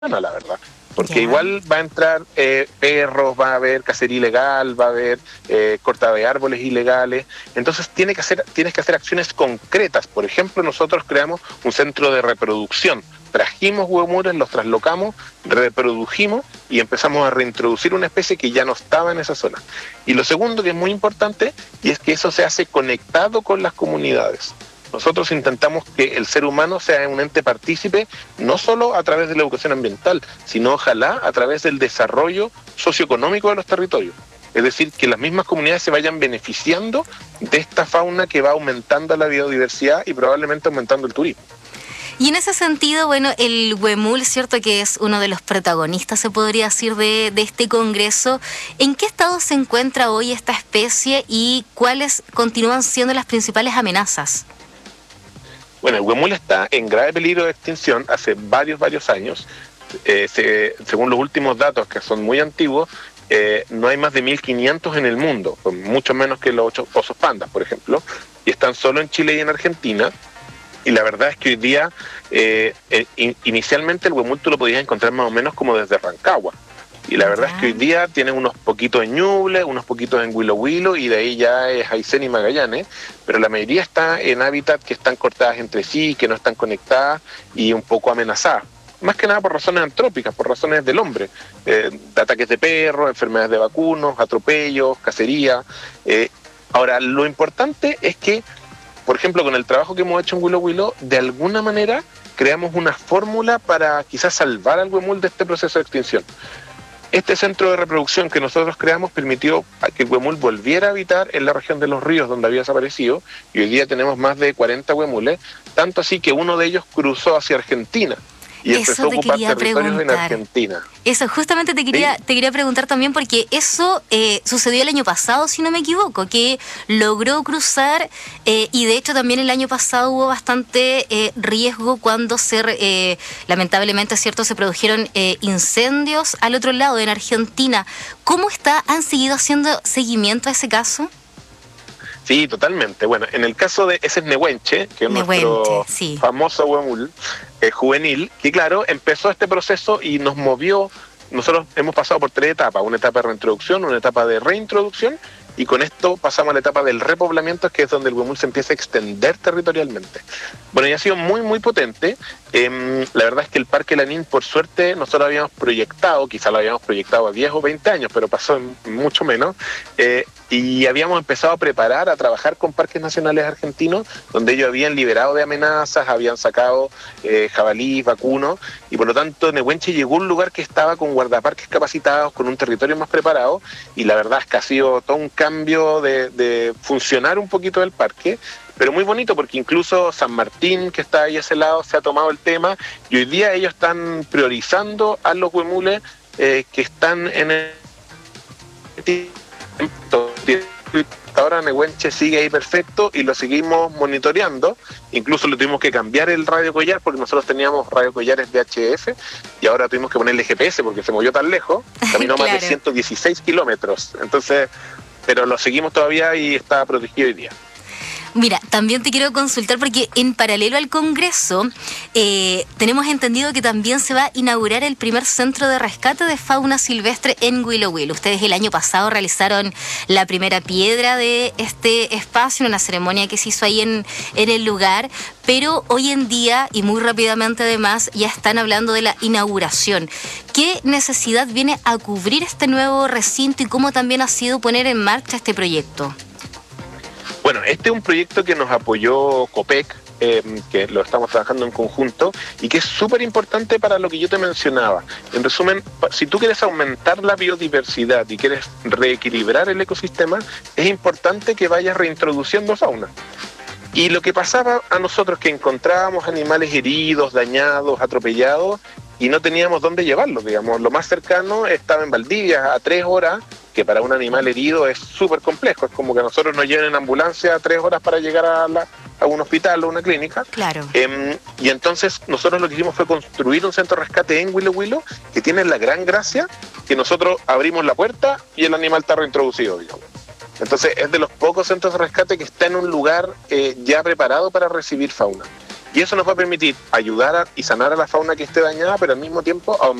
la verdad. Porque Ya. igual va a entrar perros, va a haber cacería ilegal, va a haber corta de árboles ilegales. Entonces tienes que hacer acciones concretas. Por ejemplo, nosotros creamos un centro de reproducción. Trajimos huemures, los traslocamos, reprodujimos y empezamos a reintroducir una especie que ya no estaba en esa zona. Y lo segundo, que es muy importante, y es que eso se hace conectado con las comunidades. Nosotros intentamos que el ser humano sea un ente partícipe, no solo a través de la educación ambiental, sino ojalá a través del desarrollo socioeconómico de los territorios. Es decir, que las mismas comunidades se vayan beneficiando de esta fauna que va aumentando la biodiversidad y probablemente aumentando el turismo. Y en ese sentido, bueno, el huemul, ¿cierto?, que es uno de los protagonistas, se podría decir, de este congreso. ¿En qué estado se encuentra hoy esta especie y cuáles continúan siendo las principales amenazas? Bueno, el huemul está en grave peligro de extinción hace varios años. Según los últimos datos, que son muy antiguos, no hay más de 1.500 en el mundo, mucho menos que los osos pandas, por ejemplo, y están solo en Chile y en Argentina. Y la verdad es que hoy día, inicialmente el huemul tú lo podías encontrar más o menos como desde Rancagua. Y la verdad es que hoy día tienen unos poquitos en Ñuble, unos poquitos en Huilo Huilo, y de ahí ya es Aysén y Magallanes, pero la mayoría está en hábitats que están cortadas entre sí, que no están conectadas y un poco amenazadas. Más que nada por razones antrópicas, por razones del hombre, de ataques de perros, enfermedades de vacunos, atropellos, cacería. Ahora, lo importante es que, por ejemplo, con el trabajo que hemos hecho en Huilo Huilo, de alguna manera creamos una fórmula para quizás salvar al huemul de este proceso de extinción. Este centro de reproducción que nosotros creamos permitió que el huemul volviera a habitar en la región de los ríos donde había desaparecido, y hoy día tenemos más de 40 huemules, tanto así que uno de ellos cruzó hacia Argentina y empezó a ocupar territorios en Argentina. Eso, justamente te quería preguntar también, porque eso sucedió el año pasado, si no me equivoco, que logró cruzar, y de hecho también el año pasado hubo bastante riesgo cuando lamentablemente, ¿cierto?, se produjeron incendios al otro lado, en Argentina. ¿Cómo está? ¿Han seguido haciendo seguimiento a ese caso? Sí, totalmente. Bueno, en el caso de ese es Nehuenche, que es nuestro famoso huemul juvenil, que claro, empezó este proceso y nos movió. Nosotros hemos pasado por 3 etapas, una etapa de reintroducción, una etapa de reintroducción, y con esto pasamos a la etapa del repoblamiento, que es donde el huemul se empieza a extender territorialmente. Bueno, y ha sido muy potente. La verdad es que el Parque Lanín, por suerte, nosotros habíamos proyectado, quizá lo habíamos proyectado a 10 o 20 años, pero pasó en mucho menos, y habíamos empezado a preparar, a trabajar con parques nacionales argentinos, donde ellos habían liberado de amenazas, habían sacado jabalís, vacunos, y por lo tanto Nehuenche llegó a un lugar que estaba con guardaparques capacitados, con un territorio más preparado, y la verdad es que ha sido todo un cambio de funcionar un poquito del parque, pero muy bonito, porque incluso San Martín, que está ahí a ese lado, se ha tomado el tema, y hoy día ellos están priorizando a los huemules que están en el... Ahora Nehuenche sigue ahí perfecto y lo seguimos monitoreando. Incluso le tuvimos que cambiar el radio collar, porque nosotros teníamos radio collares VHF y ahora tuvimos que ponerle GPS porque se movió tan lejos, caminó más de 116 kilómetros. Entonces, pero lo seguimos todavía y está protegido hoy día. Mira, también te quiero consultar, porque en paralelo al Congreso tenemos entendido que también se va a inaugurar el primer centro de rescate de fauna silvestre en Huilo Huilo. Ustedes el año pasado realizaron la primera piedra de este espacio, en una ceremonia que se hizo ahí en el lugar, pero hoy en día, y muy rápidamente además, ya están hablando de la inauguración. ¿Qué necesidad viene a cubrir este nuevo recinto y cómo también ha sido poner en marcha este proyecto? Bueno, este es un proyecto que nos apoyó COPEC, que lo estamos trabajando en conjunto y que es súper importante para lo que yo te mencionaba. En resumen, si tú quieres aumentar la biodiversidad y quieres reequilibrar el ecosistema, es importante que vayas reintroduciendo fauna. Y lo que pasaba a nosotros, que encontrábamos animales heridos, dañados, atropellados, y no teníamos dónde llevarlos, digamos. Lo más cercano estaba en Valdivia, a 3 horas, que para un animal herido es súper complejo. Es como que a nosotros nos lleven en ambulancia 3 horas para llegar a un hospital o una clínica. Claro. Y entonces nosotros lo que hicimos fue construir un centro de rescate en Huilo Huilo, que tiene la gran gracia que nosotros abrimos la puerta y el animal está reintroducido, digamos. Entonces es de los pocos centros de rescate que está en un lugar ya preparado para recibir fauna. Y eso nos va a permitir ayudar y sanar a la fauna que esté dañada, pero al mismo tiempo